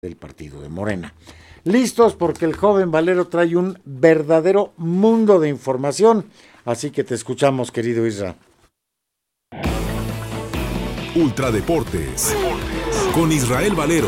del partido de Morena. Listos porque el joven Valero trae un verdadero mundo de información, así que te escuchamos, querido Isra. Ultradeportes con Israel Valero.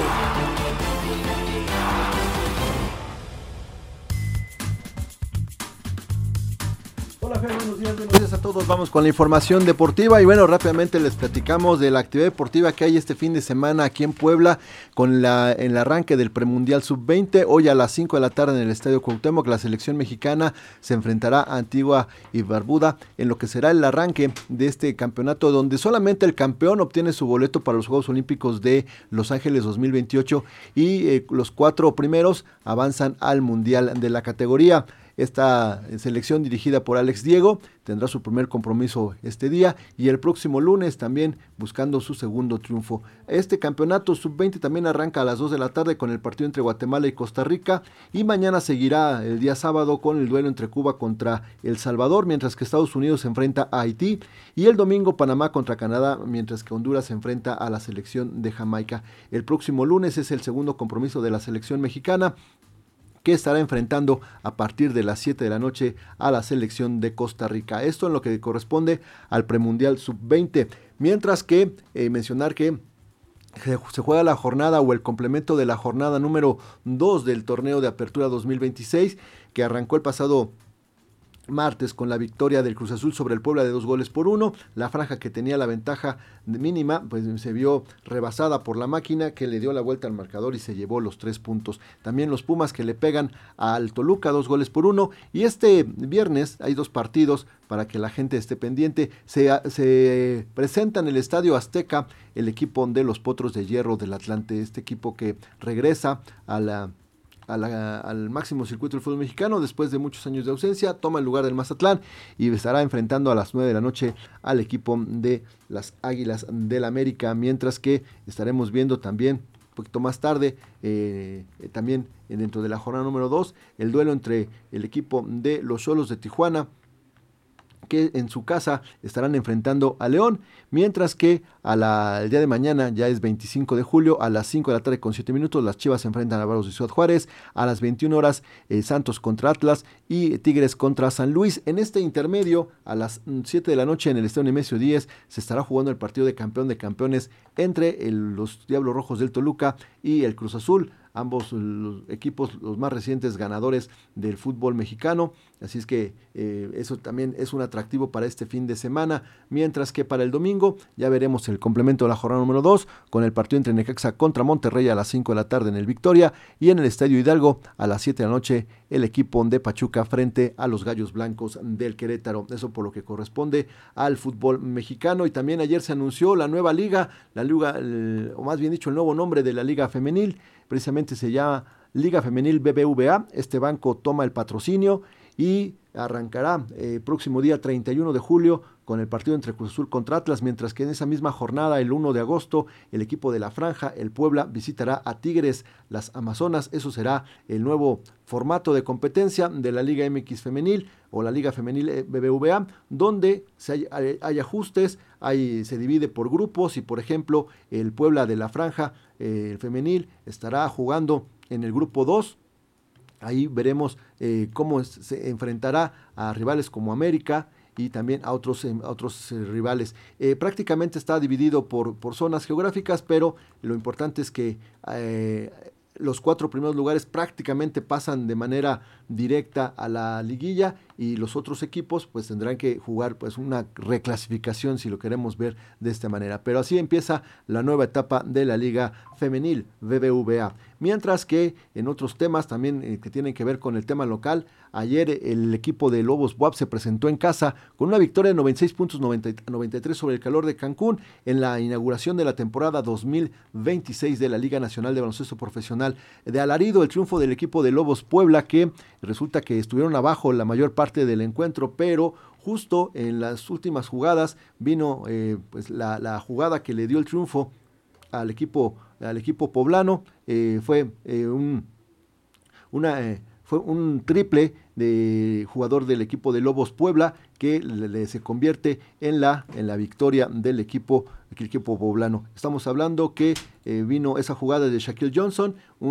Hola, Fer, buenos días a todos. Vamos con la información deportiva y bueno, rápidamente les platicamos de la actividad deportiva que hay este fin de semana aquí en Puebla con el arranque del premundial sub-20. Hoy a las 5 de la tarde en el Estadio Cuauhtémoc la selección mexicana se enfrentará a Antigua y Barbuda en lo que será el arranque de este campeonato donde solamente el campeón obtiene su boleto para los Juegos Olímpicos de Los Ángeles 2028 y los 4 primeros avanzan al Mundial de la categoría. Esta selección dirigida por Alex Diego tendrá su primer compromiso este día y el próximo lunes también buscando su segundo triunfo. Este campeonato sub-20 también arranca a las 2 de la tarde con el partido entre Guatemala y Costa Rica y mañana seguirá el día sábado con el duelo entre Cuba contra El Salvador, mientras que Estados Unidos se enfrenta a Haití y el domingo Panamá contra Canadá, mientras que Honduras se enfrenta a la selección de Jamaica. El próximo lunes es el segundo compromiso de la selección mexicana, que estará enfrentando a partir de las 7 de la noche a la selección de Costa Rica. Esto en lo que corresponde al premundial sub-20. Mientras que mencionar que se juega la jornada o el complemento de la jornada número 2 del torneo de apertura 2026, que arrancó el pasado martes con la victoria del Cruz Azul sobre el Puebla de 2-1. La franja que tenía la ventaja mínima pues se vio rebasada por la máquina que le dio la vuelta al marcador y se llevó los 3 puntos. También los Pumas que le pegan al Toluca 2-1 y este viernes hay 2 partidos para que la gente esté pendiente. Se presenta en el Estadio Azteca el equipo de los Potros de Hierro del Atlante, este equipo que regresa al máximo circuito del fútbol mexicano después de muchos años de ausencia, toma el lugar del Mazatlán y estará enfrentando a las 9 de la noche al equipo de las Águilas del América, mientras que estaremos viendo también un poquito más tarde, también dentro de la jornada número 2, el duelo entre el equipo de los Xolos de Tijuana, que en su casa estarán enfrentando a León, mientras que el día de mañana, ya es 25 de julio, a las 5 de la tarde con 7 minutos, las Chivas se enfrentan a Bravos de Ciudad Juárez, a las 21 horas Santos contra Atlas y Tigres contra San Luis. En este intermedio, a las 7 de la noche en el Estadio Nemesio 10, se estará jugando el partido de campeón de campeones entre los Diablos Rojos del Toluca y el Cruz Azul, ambos los equipos los más recientes ganadores del fútbol mexicano, así es que eso también es un atractivo para este fin de semana, mientras que para el domingo ya veremos el complemento de la jornada número 2 con el partido entre Necaxa contra Monterrey a las 5 de la tarde en el Victoria y en el Estadio Hidalgo a las 7 de la noche el equipo de Pachuca frente a los Gallos Blancos del Querétaro. Eso por lo que corresponde al fútbol mexicano. Y también ayer se anunció la nueva liga, o más bien dicho el nuevo nombre de la Liga Femenil, precisamente se llama Liga Femenil BBVA. Este banco toma el patrocinio y arrancará próximo día 31 de julio con el partido entre Cruz Azul contra Atlas, mientras que en esa misma jornada, el 1 de agosto, el equipo de la Franja, el Puebla, visitará a Tigres, las Amazonas. Eso será el nuevo formato de competencia de la Liga MX Femenil o la Liga Femenil BBVA, donde hay ajustes, se divide por grupos y, por ejemplo, el Puebla de la Franja, el femenil, estará jugando en el grupo 2. Ahí veremos cómo se enfrentará a rivales como América y también a otros rivales. Prácticamente está dividido por zonas geográficas, pero lo importante es que los 4 primeros lugares prácticamente pasan de manera directa a la liguilla y los otros equipos pues tendrán que jugar pues una reclasificación si lo queremos ver de esta manera. Pero así empieza la nueva etapa de la Liga Femenil BBVA. Mientras que en otros temas también que tienen que ver con el tema local, ayer el equipo de Lobos BUAP se presentó en casa con una victoria de 96 puntos 93 sobre el Calor de Cancún en la inauguración de la temporada 2026 de la Liga Nacional de Baloncesto Profesional de Alarido. El triunfo del equipo de Lobos Puebla, que resulta que estuvieron abajo la mayor parte del encuentro, pero justo en las últimas jugadas vino pues la jugada que le dio el triunfo al equipo poblano. Fue un triple de jugador del equipo de Lobos Puebla que se convierte en la victoria del equipo poblano. Estamos hablando que vino esa jugada de Shaquille Johnson,